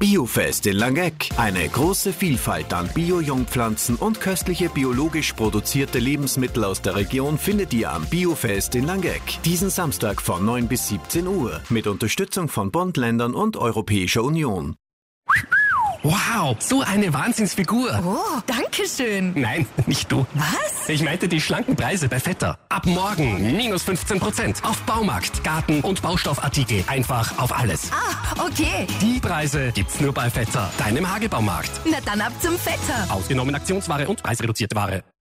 Biofest in Langeck. Eine große Vielfalt an Bio-Jungpflanzen und köstliche biologisch produzierte Lebensmittel aus der Region findet ihr am Biofest in Langeck. Diesen Samstag von 9 bis 17 Uhr mit Unterstützung von Bund, Ländern und Europäischer Union. Wow, so eine Wahnsinnsfigur. Oh, danke schön. Nein, nicht du. Was? Ich meinte die schlanken Preise bei Vetter. Ab morgen minus 15% auf Baumarkt, Garten- und Baustoffartikel. Einfach auf alles. Ah, okay. Die Preise gibt's nur bei Vetter, deinem Hagebaumarkt. Na dann ab zum Vetter. Ausgenommen Aktionsware und preisreduzierte Ware.